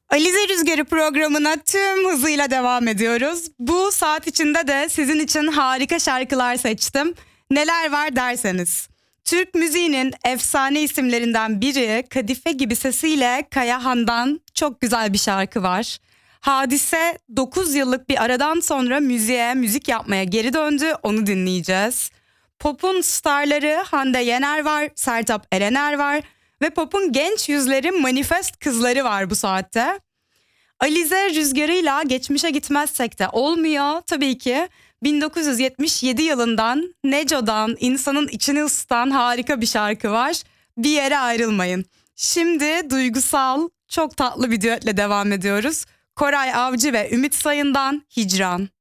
Alize Rüzgarı programına tüm hızıyla devam ediyoruz. Bu saat içinde de sizin için harika şarkılar seçtim. Neler var derseniz. Türk müziğinin efsane isimlerinden biri Kadife gibi sesiyle Kayahan'dan çok güzel bir şarkı var. Hadise 9 yıllık bir aradan sonra müzik yapmaya geri döndü, onu dinleyeceğiz. Pop'un starları Hande Yener var, Sertab Erener var ve pop'un genç yüzleri manifest kızları var bu saatte. Alize Rüzgarı'yla geçmişe gitmezsek de olmuyor. Tabii ki 1977 yılından Neco'dan insanın içini ısıtan harika bir şarkı var. Bir yere ayrılmayın. Şimdi duygusal, çok tatlı bir düetle devam ediyoruz. Koray Avcı ve Ümit Sayın'dan Hicran.